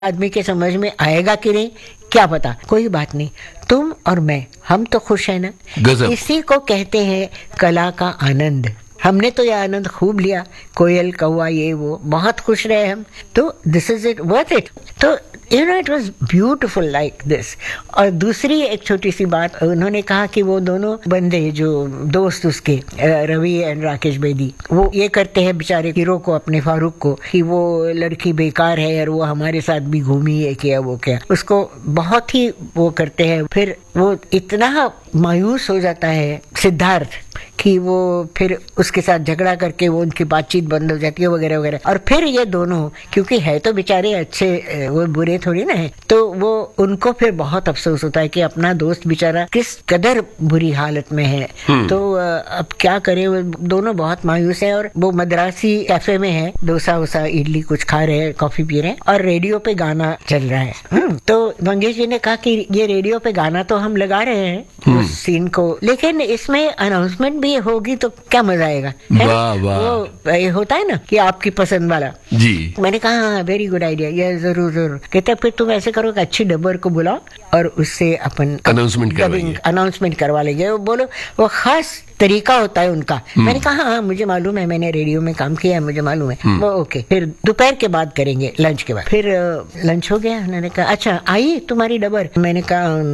आदमी के समझ में आएगा कि नहीं क्या पता, कोई बात नहीं। तुम और मैं, हम तो खुश है ना। गजब। इसी को कहते हैं कला का आनंद। हमने तो यह आनंद खूब लिया, कोयल कौवा ये वो, बहुत खुश रहे हम। तो this is it, worth it. तो you know it was beautiful like this. और दूसरी एक छोटी सी बात, उन्होंने कहा कि वो दोनों बंदे जो दोस्त उसके रवि एंड राकेश बेदी, वो ये करते हैं बेचारे हीरो को, अपने फारूक को, कि वो लड़की बेकार है और वो हमारे साथ भी घूमी है क्या वो क्या, उसको बहुत ही वो करते हैं। फिर वो इतना मायूस हो जाता है सिद्धार्थ कि वो फिर उसके साथ झगड़ा करके वो उनकी बातचीत बंद हो जाती है वगैरह वगैरह। और फिर ये दोनों, क्योंकि है तो बेचारे अच्छे, वो बुरे थोड़ी ना है, तो वो उनको फिर बहुत अफसोस होता है कि अपना दोस्त बेचारा किस कदर बुरी हालत में है। तो अब क्या करे, वो दोनों बहुत मायूस है। और वो मद्रासी कैफे में है, डोसा वोसा इडली कुछ खा रहे हैं, कॉफी पी रहे हैं, और रेडियो पे गाना चल रहा है। तो मंगेश जी ने कहा कि ये रेडियो पे गाना तो हम लगा रहे हैं उस सीन को, लेकिन इसमें अनाउंसमेंट भी होगी तो क्या मजा आएगा। वाह वाह। वो ये होता है ना कि आपकी पसंद वाला जी। मैंने कहा वेरी गुड आइडिया, ये जरूर जरूर। कहते फिर तुम ऐसे करो कि अच्छी डबर को बुलाओ और उससे अपन अनाउंसमेंट करवा लेंगे। वो बोलो वो खास तरीका होता है उनका। मैंने कहा हाँ मुझे मालूम है, मैंने रेडियो में काम किया है, मुझे मालूम है। वो ओके, फिर दोपहर के बाद करेंगे, लंच के बाद। फिर लंच हो गया। उन्होंने कहा अच्छा आई तुम्हारी डबर? मैंने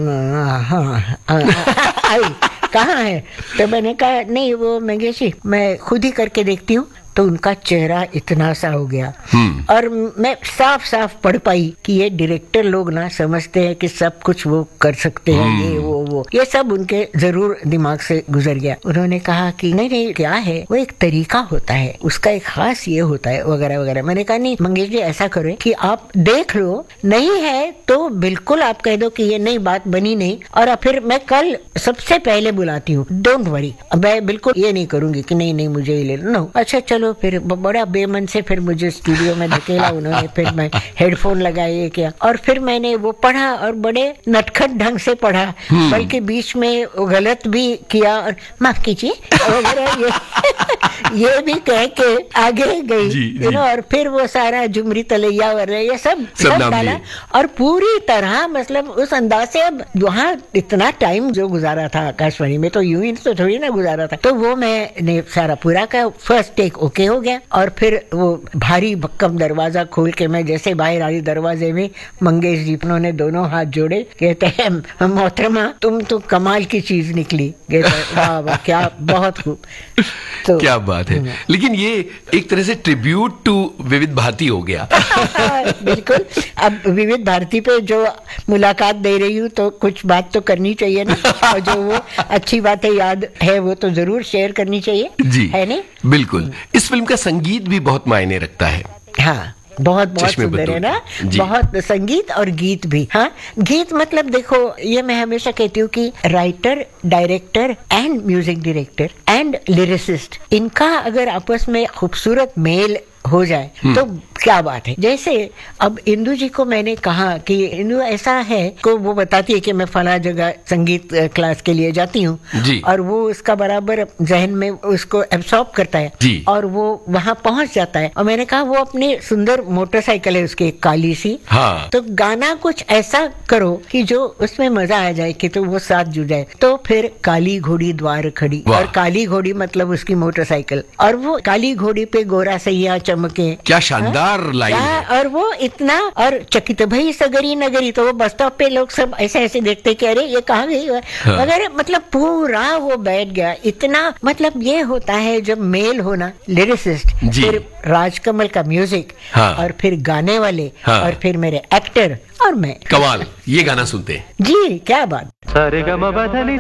कहा हाँ आई। कहाँ है? तो मैंने कहा नहीं वो मंगेश जी मैं खुद ही करके देखती हूँ। तो उनका चेहरा इतना सा हो गया और मैं साफ साफ पढ़ पाई कि ये डायरेक्टर लोग ना समझते हैं कि सब कुछ वो कर सकते हैं, ये वो ये सब उनके जरूर दिमाग से गुजर गया। उन्होंने कहा कि नहीं नहीं क्या है, वो एक तरीका होता है, उसका एक खास ये होता है वगैरह वगैरह। मैंने कहा नहीं मंगेश जी ऐसा करें कि आप देख लो, नहीं है तो बिल्कुल आप कह दो कि ये नई बात बनी नहीं, और फिर मैं कल सबसे पहले बुलाती हूँ, डोंट वरी। मैं बिल्कुल ये नहीं करूंगी कि नहीं नहीं मुझे ये ले लो। अच्छा चलो। फिर बड़ा बेमन से फिर मुझे स्टूडियो में धकेला उन्होंने। फिर मैं हेडफोन लगाए किया और फिर मैंने वो पढ़ा और बड़े नटखट ढंग से पढ़ा, बल्कि बीच में गलत भी किया और माफ कीजिए ये भी कह के आगे गई और फिर वो सारा झुमरी तलैया वगैरह ये सब डाला और पूरी तरह मतलब उस अंदाज से। अब वहाँ इतना टाइम जो गुजारा था आकाशवाणी में, तो यूं ही तो थोड़ी ना गुजारा था। तो वो मैंने सारा पूरा का फर्स्ट टेक ओके हो गया। और फिर वो भारी भक्कम दरवाजा खोल के मैं जैसे बाहर आई, दरवाजे में मंगेश जी उन्होंने दोनों हाथ जोड़े, कहते हैं मोहतरमा तुम तो कमाल की चीज निकली। वाह वाह क्या बहुत खूब। तो क्या बात है। लेकिन ये एक तरह से ट्रिब्यूट टू विविध भारती हो गया। बिल्कुल। अब विविध भारती पे जो मुलाकात दे रही हूँ तो कुछ बात तो करनी चाहिए ना, और जो वो अच्छी बातें याद है वो तो जरूर शेयर करनी चाहिए जी, है नहीं? बिल्कुल। इस फिल्म का संगीत भी बहुत मायने रखता है। हाँ बहुत बहुत सुंदर है ना, बहुत संगीत और गीत भी। हाँ गीत मतलब देखो, ये मैं हमेशा कहती हूँ कि writer, director and music director and lyricist, इनका अगर आपस में खूबसूरत मेल हो जाए तो क्या बात है। जैसे अब इंदु जी को मैंने कहा कि इंदु ऐसा है को वो बताती है कि मैं फला जगह संगीत क्लास के लिए जाती हूँ, और वो उसका बराबर जहन में उसको एब्सॉर्ब करता है और वो वहाँ पहुँच जाता है। और मैंने कहा वो अपनी सुंदर मोटरसाइकिल है उसकी काली सी, तो गाना कुछ ऐसा करो कि जो उसमें मजा आ जाए कि तो वो साथ जुड़ जाए। तो फिर काली घोड़ी द्वार खड़ी, और काली घोड़ी मतलब उसकी मोटरसाइकिल, और वो काली घोड़ी पे गोरा सैया चमके, क्या शानदार लाइन है। और वो इतना, और चकित भई सगरी नगरी, तो वो बस स्टॉप पे लोग सब ऐसे ऐसे देखते कि अरे ये कहाँ गई वगैरह, मतलब पूरा वो बैठ गया। इतना मतलब ये होता है जब मेल होना, लिरिसिस्ट, फिर राजकमल का म्यूजिक, और फिर गाने वाले, और फिर मेरे एक्टर और मैं। कमाल। ये गाना सुनते हैं जी, क्या बात।